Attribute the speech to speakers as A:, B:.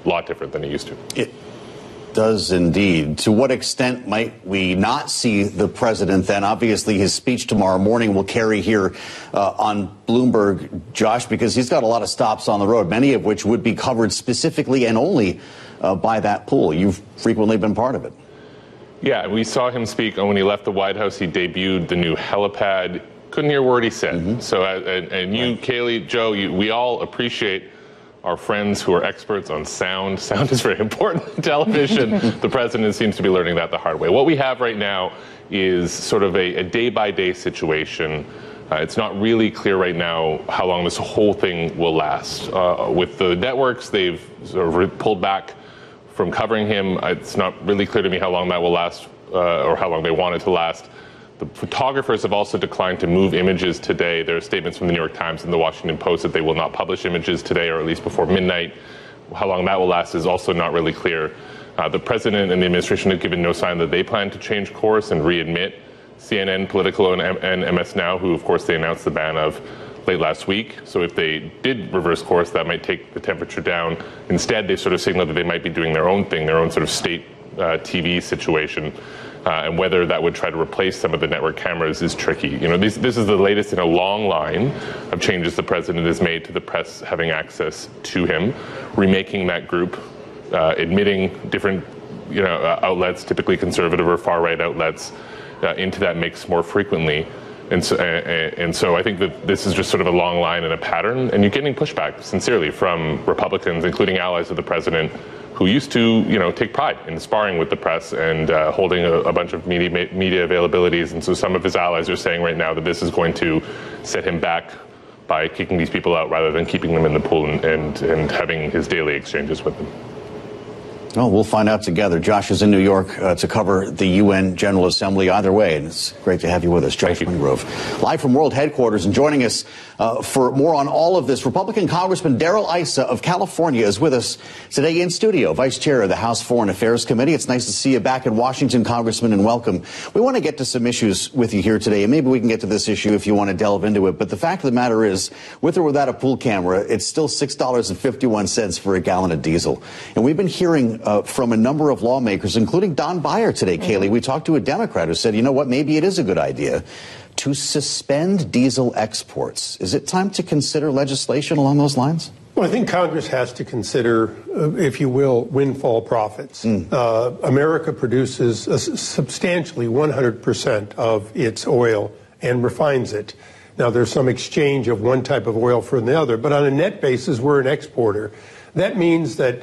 A: lot different than it used to.
B: It does indeed. To what extent might we not see the president then? Obviously, his speech tomorrow morning will carry here on Bloomberg, Josh, because he's got a lot of stops on the road, many of which would be covered specifically and only by that pool. You've frequently been part of it.
A: Yeah, we saw him speak when he left the White House. He debuted the new helipad. Couldn't hear a word he said. Mm-hmm. So, and you, Kaylee, Joe, we all appreciate our friends who are experts on sound. Sound is very important in television. The president seems to be learning that the hard way. What we have right now is sort of a day-by-day situation. It's not really clear right now how long this whole thing will last. With the networks, they've sort of pulled back from covering him. It's not really clear to me how long that will last or how long they want it to last. The photographers have also declined to move images today. There are statements from the New York Times and the Washington Post that they will not publish images today, or at least before midnight. How long that will last is also not really clear. The president and the administration have given no sign that they plan to change course and readmit CNN, Politico, and MS Now, who, of course, they announced the ban of late last week. So if they did reverse course, that might take the temperature down. Instead, they sort of signaled that they might be doing their own thing, their own sort of state TV situation. And whether that would try to replace some of the network cameras is tricky. You know, this is the latest in a long line of changes the president has made to the press having access to him, remaking that group, admitting different, outlets, typically conservative or far-right outlets, into that mix more frequently. And so I think that this is just sort of a long line and a pattern, and you're getting pushback, sincerely, from Republicans, including allies of the president, who used to, take pride in sparring with the press and holding a bunch of media availabilities. And so some of his allies are saying right now that this is going to set him back by kicking these people out rather than keeping them in the pool and having his daily exchanges with them.
B: Well, we'll find out together. Josh is in New York to cover the UN General Assembly either way, and it's great to have you with us. Josh Wingrove, live from World Headquarters, and joining us for more on all of this, Republican Congressman Darrell Issa of California is with us today in studio, Vice Chair of the House Foreign Affairs Committee. It's nice to see you back in Washington, Congressman, and welcome. We want to get to some issues with you here today, and maybe we can get to this issue if you want to delve into it. But the fact of the matter is, with or without a pool camera, it's still $6.51 for a gallon of diesel. And we've been hearing from a number of lawmakers, including Don Beyer today, Kaylee. We talked to a Democrat who said, you know what, maybe it is a good idea to suspend diesel exports. Is it time to consider legislation along those lines?
C: Well, I think Congress has to consider, if you will, windfall profits. America produces substantially 100% of its oil and refines it. Now, there's some exchange of one type of oil for the other, but on a net basis, we're an exporter. That means that